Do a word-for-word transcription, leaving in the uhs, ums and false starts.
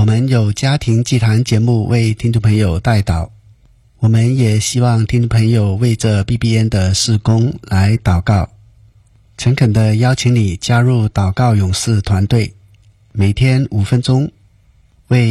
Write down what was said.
们有家庭祭坛节目为听众朋友代祷，我们也希望听众朋友为这 B B N 的事工来祷告。诚恳地邀请你加入祷告勇士团队，每天五分钟，